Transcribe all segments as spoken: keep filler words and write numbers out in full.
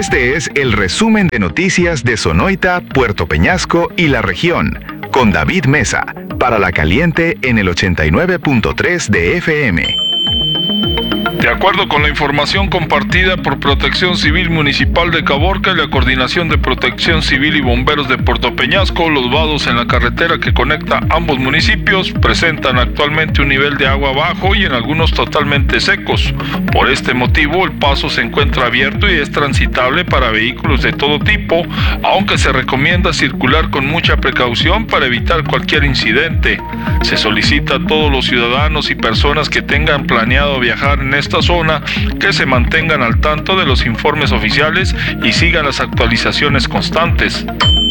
Este es el resumen de noticias de Sonoita, Puerto Peñasco y la región, con David Mesa, para La Caliente en el ochenta y nueve punto tres de F M. De acuerdo con la información compartida por Protección Civil Municipal de Caborca y la Coordinación de Protección Civil y Bomberos de Puerto Peñasco, los vados en la carretera que conecta ambos municipios presentan actualmente un nivel de agua bajo y en algunos totalmente secos. Por este motivo, el paso se encuentra abierto y es transitable para vehículos de todo tipo, aunque se recomienda circular con mucha precaución para evitar cualquier incidente. Se solicita a todos los ciudadanos y personas que tengan planeado viajar en esta zona que se mantengan al tanto de los informes oficiales y sigan las actualizaciones constantes.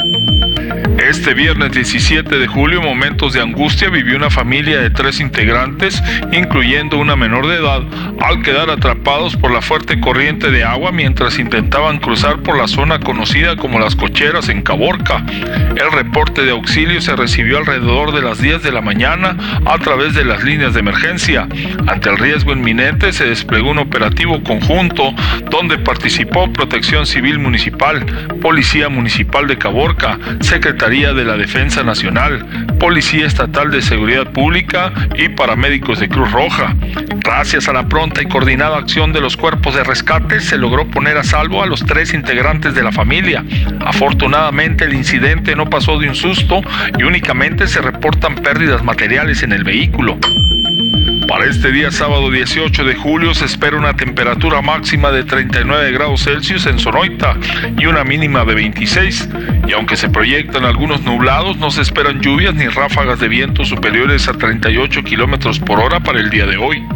Este viernes diecisiete de julio, momentos de angustia vivió una familia de tres integrantes, incluyendo una menor de edad, al quedar atrapados por la fuerte corriente de agua mientras intentaban cruzar por la zona conocida como Las Cocheras en Caborca. El reporte de auxilio se recibió alrededor de las diez de la mañana a través de las líneas de emergencia. Ante el riesgo inminente se desplegó un operativo conjunto donde participó Protección Civil Municipal, Policía Municipal de Caborca, Secretaría de la Defensa Nacional, Policía Estatal de Seguridad Pública y paramédicos de Cruz Roja. Gracias a la pronta y coordinada acción de los cuerpos de rescate, se logró poner a salvo a los tres integrantes de la familia. Afortunadamente, el incidente no pasó de un susto y únicamente se reportan pérdidas materiales en el vehículo. Para este día sábado dieciocho de julio se espera una temperatura máxima de treinta y nueve grados Celsius en Sonoita y una mínima de veintiséis, y aunque se proyectan algunos nublados, no se esperan lluvias ni ráfagas de viento superiores a treinta y ocho kilómetros por hora para el día de hoy.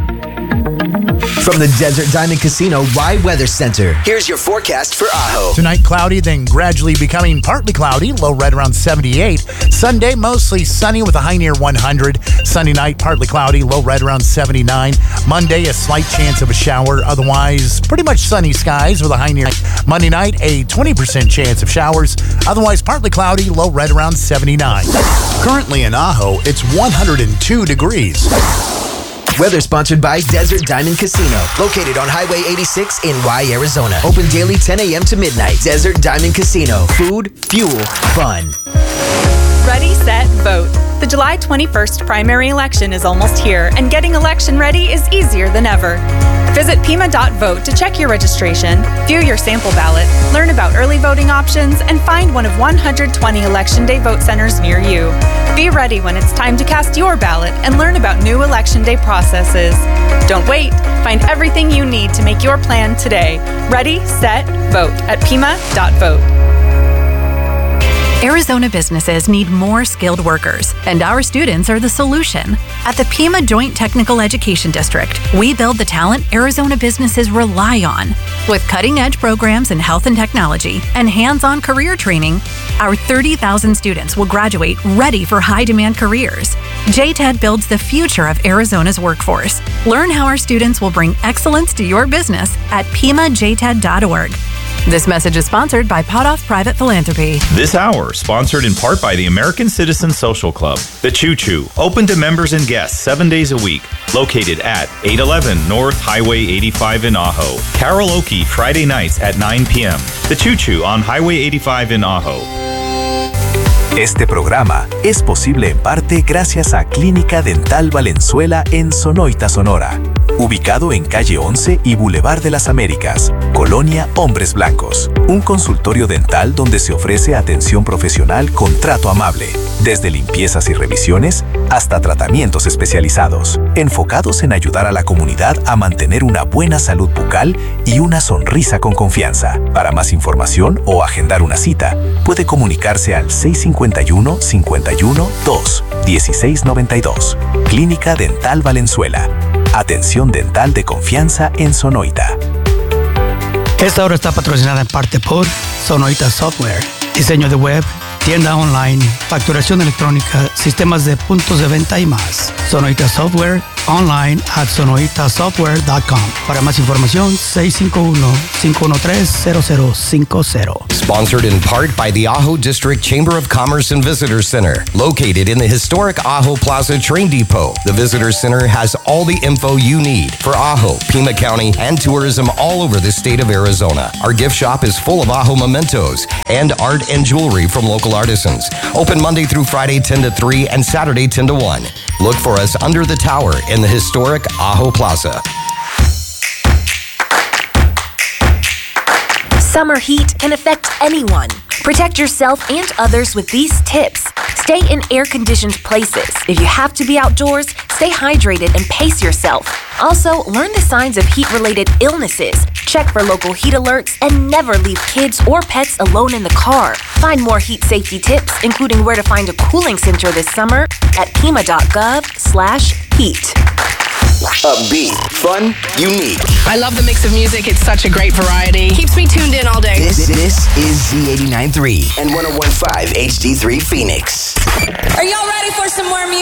From the Desert Diamond Casino Rye Weather Center, here's your forecast for Ajo. Tonight, cloudy, then gradually becoming partly cloudy, low right around seventy-eight. Sunday, mostly sunny with a high near one hundred. Sunday night, partly cloudy, low right around seventy-nine. Monday, a slight chance of a shower. Otherwise, pretty much sunny skies with a high near. Monday night, a twenty percent chance of showers. Otherwise, partly cloudy, low right around seventy-nine. Currently in Ajo, it's one hundred two degrees. Weather sponsored by Desert Diamond Casino, located on Highway eighty-six in Rye, Arizona. Open daily ten a.m. to midnight. Desert Diamond Casino. Food, fuel, fun. Ready, set, vote. The July twenty-first primary election is almost here, and getting election ready is easier than ever. Visit P I M A dot vote to check your registration, view your sample ballot, learn about early voting options, and find one of one hundred twenty Election Day vote centers near you. Be ready when it's time to cast your ballot and learn about new Election Day processes. Don't wait. Find everything you need to make your plan today. Ready, set, vote at P I M A dot vote. Arizona businesses need more skilled workers, and our students are the solution. At the Pima Joint Technical Education District, we build the talent Arizona businesses rely on. With cutting-edge programs in health and technology and hands-on career training, our thirty thousand students will graduate ready for high-demand careers. J T E D builds the future of Arizona's workforce. Learn how our students will bring excellence to your business at pima j t e d dot org. This message is sponsored by Potoff Private Philanthropy. This hour, sponsored in part by the American Citizen Social Club. The Choo Choo, open to members and guests seven days a week. Located at eight eleven North Highway eighty-five in Ajo. Karaoke Friday nights at nine p.m. The Choo Choo on Highway eighty-five in Ajo. Este programa es posible en parte gracias a Clínica Dental Valenzuela en Sonoita, Sonora. Ubicado en calle once y Boulevard de las Américas, Colonia Hombres Blancos. Un consultorio dental donde se ofrece atención profesional con trato amable, desde limpiezas y revisiones hasta tratamientos especializados, enfocados en ayudar a la comunidad a mantener una buena salud bucal y una sonrisa con confianza. Para más información o agendar una cita, puede comunicarse al seis cinco uno, cinco uno, dos, dieciséis noventa y dos. Clínica Dental Valenzuela. Atención dental de confianza en Sonoita. Esta hora está patrocinada en parte por Sonoita Software. Diseño de web, tienda online, facturación electrónica, sistemas de puntos de venta y más. Sonoita Software online at sonoita software dot com. Para más información, six five one, five one three, zero zero five zero. Sponsored in part by the Ajo District Chamber of Commerce and Visitor Center, located in the historic Ajo Plaza Train Depot. The Visitor Center has all the info you need for Ajo, Pima County, and tourism all over the state of Arizona. Our gift shop is full of Ajo mementos and art and jewelry from local artisans. Open Monday through Friday ten to three and Saturday ten to one. Look for us under the tower in the historic Ajo Plaza. Summer heat can affect anyone. Protect yourself and others with these tips. Stay in air-conditioned places. If you have to be outdoors, stay hydrated and pace yourself. Also, learn the signs of heat-related illnesses. Check for local heat alerts and never leave kids or pets alone in the car. Find more heat safety tips, including where to find a cooling center this summer at pima.gov slash heat. Upbeat, fun, unique. I love the mix of music. It's such a great variety. Keeps me tuned in all day. This, this is Z eighty-nine point three and one oh one point five H D three Phoenix. Are y'all ready for some more music?